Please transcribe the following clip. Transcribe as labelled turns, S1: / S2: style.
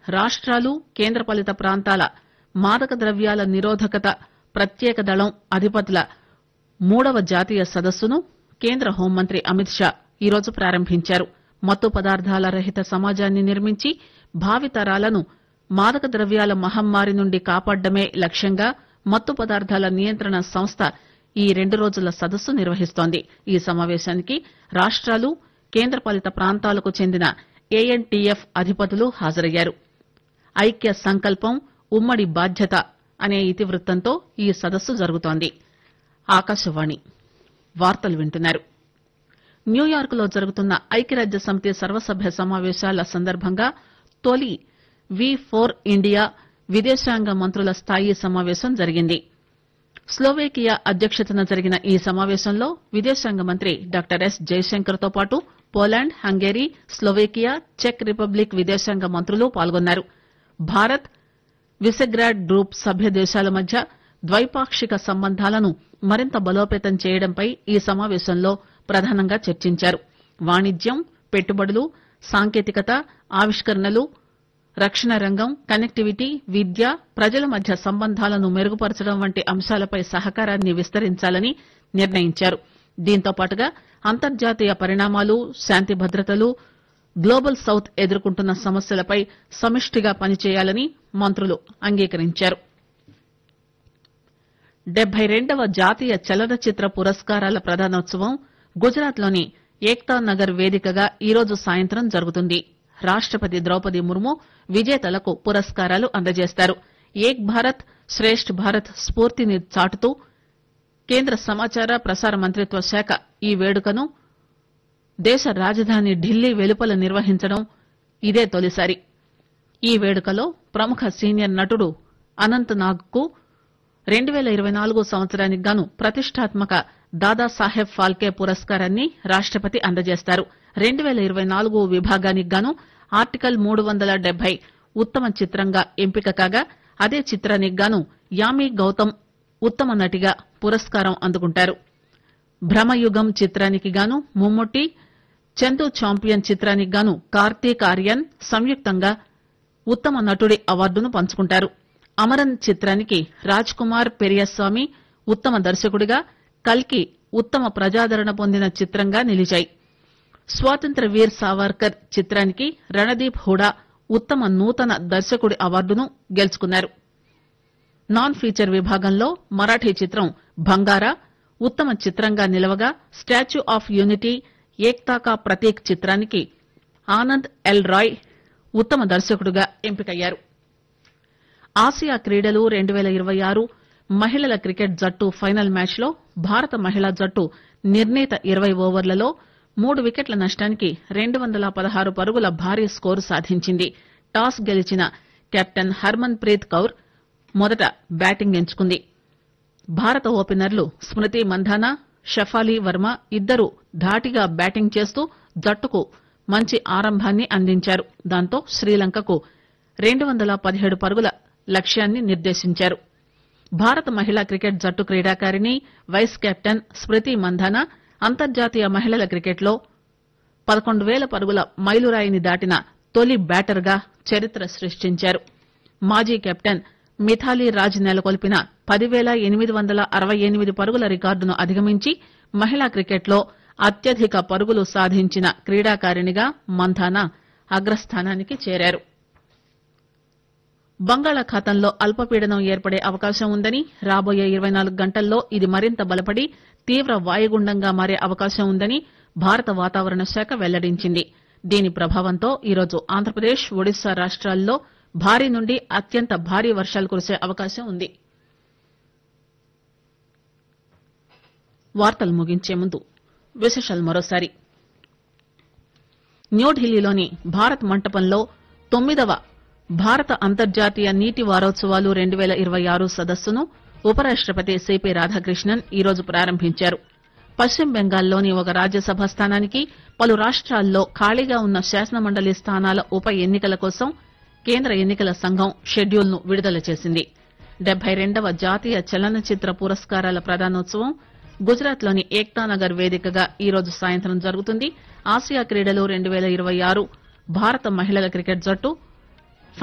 S1: రాష్ట్రాలు కేంద్రపాలిత ప్రాంతాల మాదక ద్రవ్యాల నిరోధకత ప్రత్యేక దళం అధిపతుల 3వ జాతీయ సదస్సును కేంద్ర హోంమంత్రి అమిత్ షా ఈరోజు ప్రారంభించారు. మత్తు పదార్థాల రహిత సమాజాన్ని నిర్మించి భావితరాలను మాదక ద్రవ్యాల మహమ్మారి నుండి కాపాడడమే లక్ష్యంగా మత్తు పదార్థాల నియంత్రణ సంస్థ ఈ 2 రోజుల సదస్సు నిర్వహిస్తోంది. ఈ సమావేశానికి రాష్ట్రాలు కేంద్రపాలిత ప్రాంతాలకు చెందిన ఏఎన్టీఎఫ్ అధిపతులు హాజరయ్యారు. ఐక్య సంకల్పం ఉమ్మడి బాధ్యత అనే ఇతివృత్తంతో ఈ సదస్సు జరుగుతోంది. ఆకాశవాణి వార్తలు వింటున్నారు. న్యూయార్క్ లో జరుగుతున్న ఐక్యరాజ్య సమితి సర్వసభ్య సమావేశాల సందర్భంగా తొలి V4 ఇండియా విదేశాంగ మంత్రుల స్థాయి సమావేశం జరిగింది. స్లోవేకియా అధ్యక్షతన జరిగిన ఈ సమావేశంలో విదేశాంగ మంత్రి డాక్టర్ ఎస్ జయశంకర్ తో పాటు Poland, Hungary, Slovakia, check republic విదేశాంగ మంత్రులు పాల్గొన్నారు. భారత్, విసెగ్రాడ్ గ్రూప్ సభ్య దేశాల మధ్య ద్వైపాక్షిక సంబంధాలను మరింత బలోపేతం చేయడంపై ఈ సమావేశంలో ప్రధానంగా చర్చించారు. వాణిజ్యం, పెట్టుబడులు, సాంకేతికత, ఆవిష్కరణలు, రక్షణ రంగం, కనెక్టివిటీ, విద్య, ప్రజల మధ్య సంబంధాలను మెరుగుపరచడం వంటి అంశాలపై సహకారాన్ని విస్తరించాలని నిర్ణయించారు. దీంతో పాటుగా అంతర్జాతీయ పరిణామాలు, శాంతి భద్రతలు, గ్లోబల్ సౌత్ ఎదుర్కొంటున్న సమస్యలపై సమిష్టిగా పనిచేయాలని మంత్రులు అంగీకరించారు. 72వ జాతీయ చలనచిత్ర పురస్కారాల ప్రదానోత్సవం గుజరాత్ లోని ఏక్తా నగర్ వేదికగా ఈరోజు సాయంత్రం జరుగుతుంది. రాష్టపతి ద్రౌపది ముర్ము విజేతలకు పురస్కారాలు అందజేస్తారు. ఏక్ భారత్ శ్రేష్ఠ్ భారత్ స్ఫూర్తిని చాటుతూ కేంద్ర సమాచార ప్రసార మంత్రిత్వ శాఖ ఈ వేడుకను దేశ రాజధాని ఢిల్లీ వెలుపల నిర్వహించడం ఇదే తొలిసారి. ఈ వేడుకలో ప్రముఖ సీనియర్ నటుడు అనంత్ నాగ్ కు 2024 సంవత్సరానికి గాను ప్రతిష్టాత్మక దాదాసాహెబ్ ఫాల్కే పురస్కారాన్ని రాష్టపతి అందజేస్తారు. 2024 విభాగానికి గాను ఆర్టికల్ 370 ఉత్తమ చిత్రంగా ఎంపిక కాగా అదే చిత్రానికి గాను యామి గౌతమ్ ఉత్తమ నటిగా పురస్కారం అందుకుంటారు. భ్రమయుగం చిత్రానికి గాను మమ్ముట్టి, చందు చాంపియన్ చిత్రానికి గాను కార్తీక్ ఆర్యన్ సంయుక్తంగా ఉత్తమ నటుడి అవార్డును పంచుకుంటారు. అమరన్ చిత్రానికి రాజ్ కుమార్ పెరియస్వామి ఉత్తమ దర్శకుడిగా, కల్కి ఉత్తమ ప్రజాదరణ పొందిన చిత్రంగా నిలిచాయి. స్వాతంత్ర వీర్ సావర్కర్ చిత్రానికి రణదీప్ హుడా ఉత్తమ నూతన దర్శకుడి అవార్డును గెలుచుకున్నారు. నాన్ ఫీచర్ విభాగంలో మరాఠీ చిత్రం బంగారా ఉత్తమ చిత్రంగా నిలవగా, స్టాచ్యూ ఆఫ్ యూనిటీ ఏక్తా కా ప్రతీక్ చిత్రానికి ఆనంద్ ఎల్ రాయ్ ఉత్తమ దర్శకుడిగా ఎంపికయ్యారు. ఆసియా క్రీడలు 2026 మహిళల క్రికెట్ జట్టు ఫైనల్ మ్యాచ్ లో భారత మహిళా జట్టు నిర్ణీత 20 ఓవర్లలో 3 వికెట్ల నష్టానికి 216 పరుగుల భారీ స్కోరు సాధించింది. టాస్ గెలిచిన కెప్టెన్ హర్మన్ ప్రీత్ కౌర్ మొదట బ్యాటింగ్ ఎంచుకుంది. భారత ఓపెనర్లు స్మృతి మంధానా, షఫాలీ వర్మ ఇద్దరూ ధాటిగా బ్యాటింగ్ చేస్తూ జట్టుకు మంచి ఆరంభాన్ని అందించారు. దాంతో శ్రీలంకకు 217 పరుగుల లక్ష్యాన్ని నిర్దేశించారు. భారత మహిళా క్రికెట్ జట్టు క్రీడాకారిణి వైస్ కెప్టెన్ స్మృతి మంధానా అంతర్జాతీయ మహిళల క్రికెట్లో 11,000 పరుగుల మైలురాయిని దాటిన తొలి బ్యాటర్ గా చరిత్ర సృష్టించారు. మాజీ కెప్టెన్ మిథాలీ రాజ్ నెలకొల్పిన 10,868 పరుగుల రికార్డును అధిగమించి మహిళా క్రికెట్లో అత్యధిక పరుగులు సాధించిన క్రీడాకారిణిగా మంధానా అగ్రస్థానానికి చేరారు. బంగాళాఖాతంలో అల్పపీడనం ఏర్పడే అవకాశం ఉందని, రాబోయే 24 గంటల్లో ఇది మరింత బలపడి తీవ్ర వాయుగుండంగా మారే అవకాశం ఉందని భారత వాతావరణ శాఖ వెల్లడించింది. దీని ప్రభావంతో ఈరోజు ఆంధ్రప్రదేశ్, ఒడిశా రాష్ట్రాల్లో భారీ నుండి అత్యంత భారీ వర్షాలు కురిసే అవకాశం ఉంది. వార్తలు ముగించే ముందు విశేషాలు మరోసారి. న్యూఢిల్లీలోని భారత్ మంటపంలో 9వ భారత అంతర్జాతీయ నీటి వారోత్సవాలు 2026 సదస్సును ఉపరాష్టపతి సిపి రాధాకృష్ణన్ ఈరోజు ప్రారంభించారు. పశ్చిమ బెంగాల్లోని ఒక రాజ్యసభ స్థానానికి, పలు రాష్ట్రాల్లో ఖాళీగా ఉన్న శాసనమండలి స్థానాల ఉప ఎన్నికల కోసం కేంద్ర ఎన్నికల సంఘం షెడ్యూల్ను విడుదల చేసింది. 72వ జాతీయ చలనచిత్ర పురస్కారాల ప్రదానోత్సవం గుజరాత్లోని ఏక్తానగర్ వేదికగా ఈరోజు సాయంత్రం జరుగుతుంది. ఆసియా క్రీడలు 2026 భారత మహిళల క్రికెట్ జట్టు